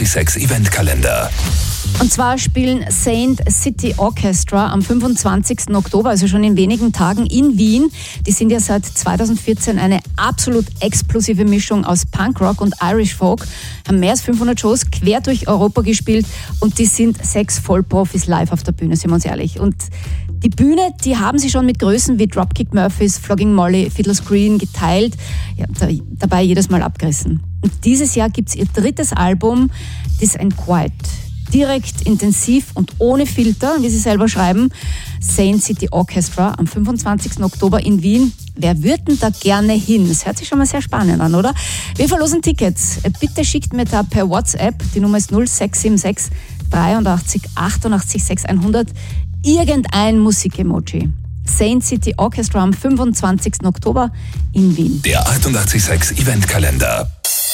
886 Eventkalender. Und zwar spielen Saint City Orchestra am 25. Oktober, also schon in wenigen Tagen, in Wien. Die sind ja seit 2014 eine absolut explosive Mischung aus Punkrock und Irish Folk, haben mehr als 500 Shows quer durch Europa gespielt und die sind 6 Vollprofis live auf der Bühne, sind wir uns ehrlich. Und die Bühne, die haben sie schon mit Größen wie Dropkick Murphys, Flogging Molly, Fiddler's Green geteilt, ja, dabei jedes Mal abgerissen. Und dieses Jahr gibt es ihr 3. Album, This Ain't Quiet. Direkt, intensiv und ohne Filter, wie sie selber schreiben. Saint City Orchestra am 25. Oktober in Wien. Wer wird denn da gerne hin? Das hört sich schon mal sehr spannend an, oder? Wir verlosen Tickets. Bitte schickt mir da per WhatsApp, die Nummer ist 0676 83 88 6100, irgendein Musik-Emoji. Saint City Orchestra am 25. Oktober in Wien. Der 886 Eventkalender.